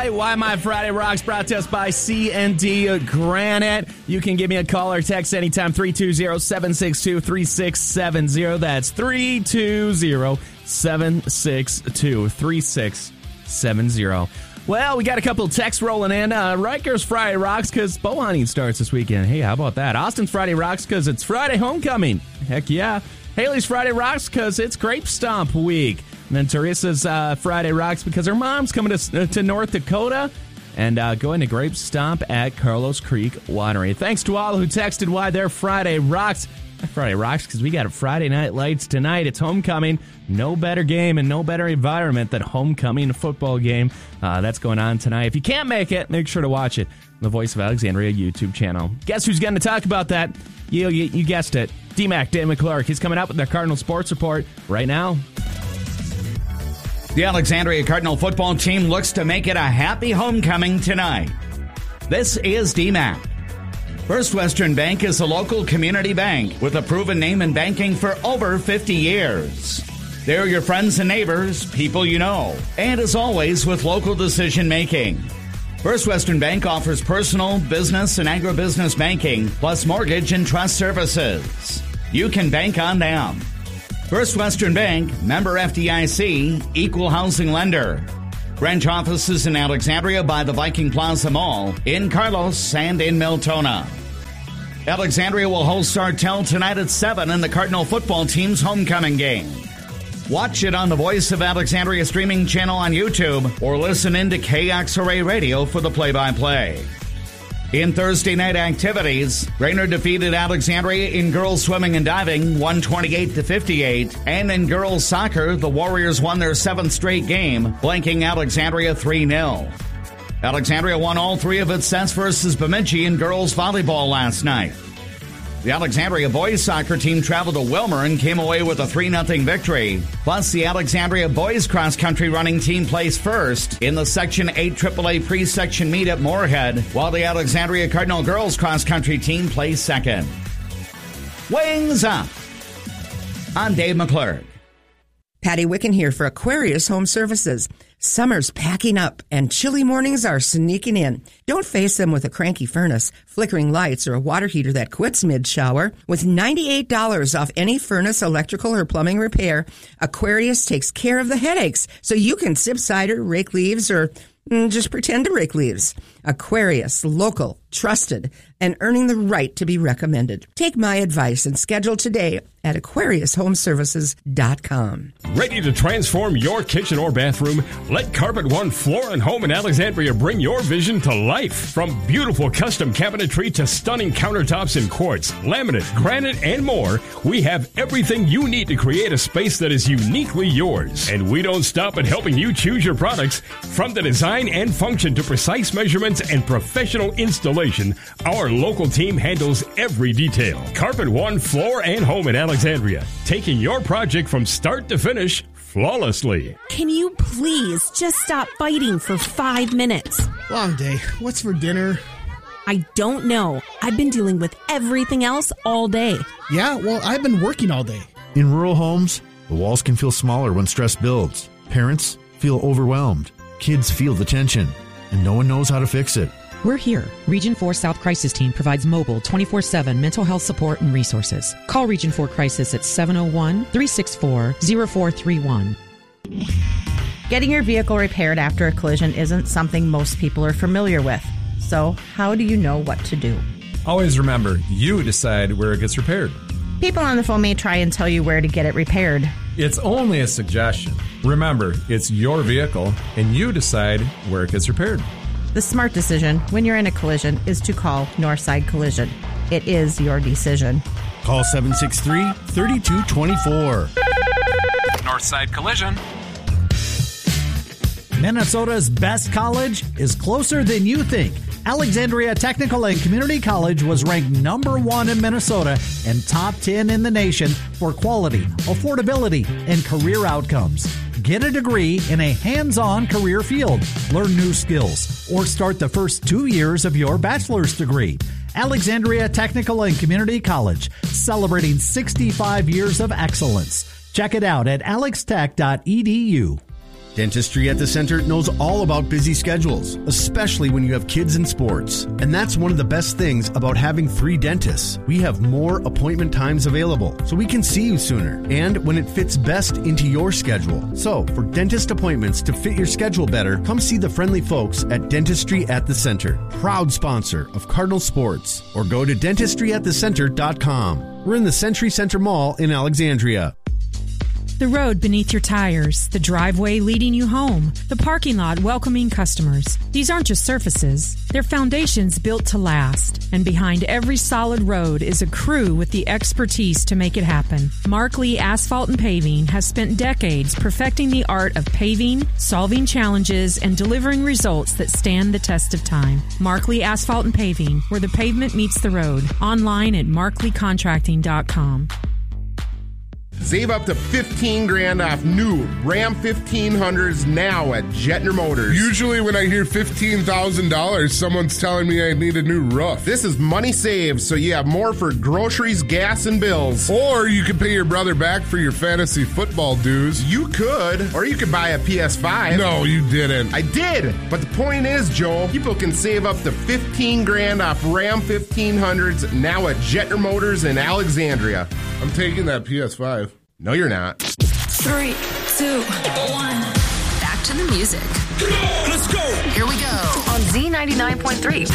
tonight. Why My Friday Rocks brought to us by C&D Granite. You can give me a call or text anytime, 320-762-3670. That's 320-762-3670. Well, we got a couple of texts rolling in. Rikers Friday Rocks because bow hunting starts this weekend. Hey, how about that? Austin's Friday Rocks because it's Friday homecoming. Heck yeah. Haley's Friday Rocks because it's Grape Stomp week. And then Teresa's Friday Rocks because her mom's coming to North Dakota and going to Grape Stomp at Carlos Creek Winery. Thanks to all who texted why their Friday Rocks. Friday Rocks because we got a Friday Night Lights tonight. It's homecoming. No better game and no better environment than homecoming football game. That's going on tonight. If you can't make it, make sure to watch it on the Voice of Alexandria YouTube channel. Guess who's going to talk about that? You guessed it. D-Mac, Dan McClurk. He's coming up with their Cardinal Sports Report right now. The Alexandria Cardinal football team looks to make it a happy homecoming tonight. This is D-Mac. First Western Bank is a local community bank with a proven name in banking for over 50 years. They're your friends and neighbors, people you know, and as always with local decision making. First Western Bank offers personal, business, and agribusiness banking, plus mortgage and trust services. You can bank on them. First Western Bank, member FDIC, equal housing lender. Branch offices in Alexandria by the Viking Plaza Mall, in Carlos, and in Miltona. Alexandria will host Sartell tonight at 7 in the Cardinal football team's homecoming game. Watch it on the Voice of Alexandria streaming channel on YouTube or listen in to KXRA Radio for the play-by-play. In Thursday night activities, Raynor defeated Alexandria in girls swimming and diving 128-58, and in girls soccer, the Warriors won their 7th straight game, blanking Alexandria 3-0. Alexandria won all 3 of its sets versus Bemidji in girls volleyball last night. The Alexandria boys soccer team traveled to Wilmer and came away with a 3-0 victory. Plus, the Alexandria boys cross-country running team placed first in the Section 8 AAA pre-section meet at Moorhead, while the Alexandria Cardinal girls cross-country team placed second. Wings up! I'm Dave McClurk. Patty Wicken here for Aquarius Home Services. Summer's packing up and chilly mornings are sneaking in. Don't face them with a cranky furnace, flickering lights, or a water heater that quits mid-shower. With $98 off any furnace, electrical, or plumbing repair, Aquarius takes care of the headaches so you can sip cider, rake leaves, or just pretend to rake leaves. Aquarius, local, trusted, and earning the right to be recommended. Take my advice and schedule today at AquariusHomeservices.com. Ready to transform your kitchen or bathroom? Let Carpet One Floor and Home in Alexandria bring your vision to life. From beautiful custom cabinetry to stunning countertops in quartz, laminate, granite, and more, we have everything you need to create a space that is uniquely yours. And we don't stop at helping you choose your products. From the design and function to precise measurements and professional installation, our local team handles every detail. Carpet One Floor and Home in Alexandria, taking your project from start to finish flawlessly. Can you please just stop fighting for 5 minutes? Long day. What's for dinner? I don't know. I've been dealing with everything else all day. Yeah, well, I've been working all day. In rural homes, the walls can feel smaller when stress builds. Parents feel overwhelmed. Kids feel the tension, and no one knows how to fix it. We're here. Region 4 South Crisis Team provides mobile 24/7 mental health support and resources. Call Region 4 Crisis at 701-364-0431. Getting your vehicle repaired after a collision isn't something most people are familiar with. So, how do you know what to do? Always remember, you decide where it gets repaired. People on the phone may try and tell you where to get it repaired. It's only a suggestion. Remember, it's your vehicle, and you decide where it gets repaired. The smart decision when you're in a collision is to call Northside Collision. It is your decision. Call 763-3224. Northside Collision. Minnesota's best college is closer than you think. Alexandria Technical and Community College was ranked number 1 in Minnesota and top 10 in the nation for quality, affordability, and career outcomes. Get a degree in a hands-on career field, learn new skills, or start the first 2 years of your bachelor's degree. Alexandria Technical and Community College, celebrating 65 years of excellence. Check it out at alextech.edu. Dentistry at the Center knows all about busy schedules, especially when you have kids in sports. And that's one of the best things about having 3 dentists. We have more appointment times available, so we can see you sooner and when it fits best into your schedule. So, for dentist appointments to fit your schedule better, come see the friendly folks at Dentistry at the Center, proud sponsor of Cardinal Sports, or go to dentistryatthecenter.com. We're in the Century Center Mall in Alexandria. The road beneath your tires, the driveway leading you home, the parking lot welcoming customers. These aren't just surfaces. They're foundations built to last. And behind every solid road is a crew with the expertise to make it happen. Mark Lee Asphalt and Paving has spent decades perfecting the art of paving, solving challenges, and delivering results that stand the test of time. Mark Lee Asphalt and Paving, where the pavement meets the road. Online at markleecontracting.com. Save up to $15,000 off new Ram 1500s now at Jetner Motors. Usually when I hear $15,000, someone's telling me I need a new roof. This is money saved, so you have more for groceries, gas, and bills. Or you could pay your brother back for your fantasy football dues. You could. Or you could buy a PS5. No, you didn't. I did. But the point is, Joel, people can save up to $15,000 off Ram 1500s now at Jetner Motors in Alexandria. I'm taking that PS5. No, you're not. 3, 2, 1. Back to the music. Come on, let's go. Here we go on Z99.3.